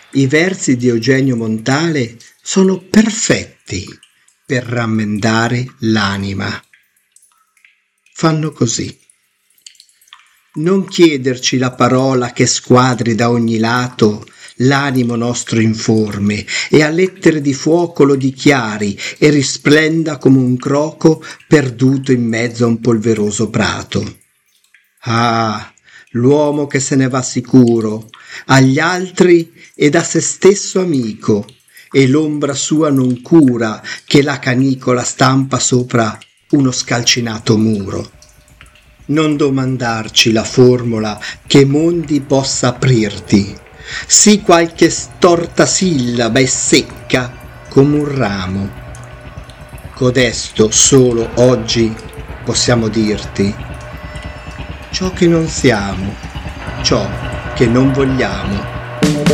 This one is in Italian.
I versi di Eugenio Montale sono perfetti per rammendare l'anima. Fanno così. Non chiederci la parola che squadri da ogni lato l'animo nostro informe e a lettere di fuoco lo dichiari e risplenda come un croco perduto in mezzo a un polveroso prato. Ah, l'uomo che se ne va sicuro, agli altri ed a se stesso amico, e l'ombra sua non cura che la canicola stampa sopra uno scalcinato muro. Non domandarci la formula che mondi possa aprirti, sì qualche storta sillaba e secca come un ramo. Codesto solo oggi possiamo dirti ciò che non siamo, ciò che non vogliamo.